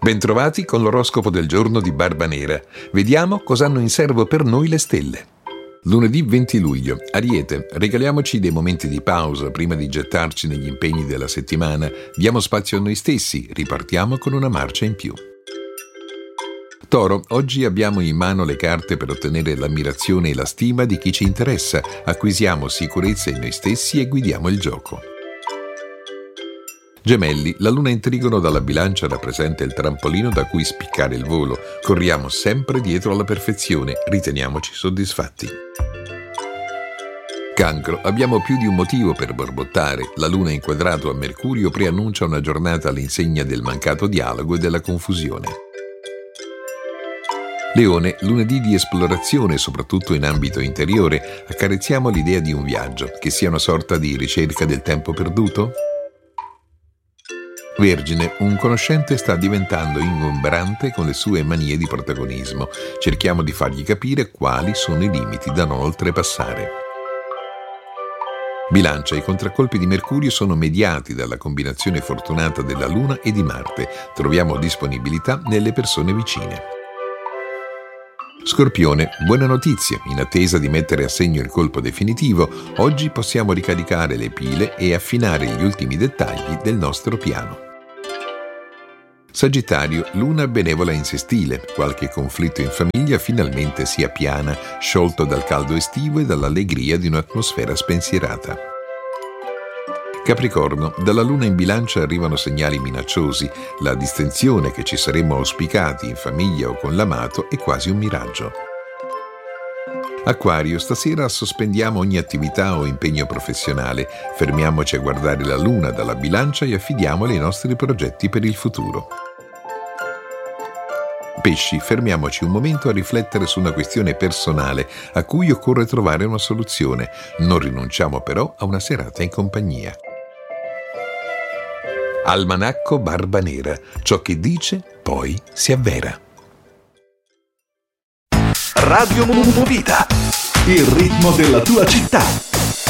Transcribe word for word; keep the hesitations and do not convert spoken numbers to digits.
Bentrovati con l'oroscopo del giorno di Barbanera. Vediamo cosa hanno in serbo per noi le stelle. Lunedì venti luglio. Ariete, regaliamoci dei momenti di pausa prima di gettarci negli impegni della settimana. Diamo spazio a noi stessi, ripartiamo con una marcia in più. Toro, oggi abbiamo in mano le carte per ottenere l'ammirazione e la stima di chi ci interessa. Acquisiamo sicurezza in noi stessi e guidiamo il gioco. Gemelli, la luna in trigono dalla bilancia rappresenta il trampolino da cui spiccare il volo. Corriamo sempre dietro alla perfezione, riteniamoci soddisfatti. Cancro, abbiamo più di un motivo per borbottare. La luna inquadrato a Mercurio preannuncia una giornata all'insegna del mancato dialogo e della confusione. Leone, lunedì di esplorazione, soprattutto in ambito interiore. Accarezziamo l'idea di un viaggio, che sia una sorta di ricerca del tempo perduto? Vergine, un conoscente sta diventando ingombrante con le sue manie di protagonismo. Cerchiamo di fargli capire quali sono i limiti da non oltrepassare. Bilancia, i contraccolpi di Mercurio sono mediati dalla combinazione fortunata della Luna e di Marte. Troviamo disponibilità nelle persone vicine. Scorpione, buone notizie. In attesa di mettere a segno il colpo definitivo, oggi possiamo ricaricare le pile e affinare gli ultimi dettagli del nostro piano. Sagittario, luna benevola in sestile. Qualche conflitto in famiglia finalmente si appiana, sciolto dal caldo estivo e dall'allegria di un'atmosfera spensierata. Capricorno, dalla luna in bilancia arrivano segnali minacciosi. La distensione che ci saremmo auspicati in famiglia o con l'amato è quasi un miraggio. Acquario, stasera sospendiamo ogni attività o impegno professionale. Fermiamoci a guardare la luna dalla bilancia e affidiamole i nostri progetti per il futuro. Pesci, fermiamoci un momento a riflettere su una questione personale a cui occorre trovare una soluzione. Non rinunciamo però a una serata in compagnia. Almanacco Barbanera. Ciò che dice, poi si avvera. Radio Movida, il ritmo della tua città.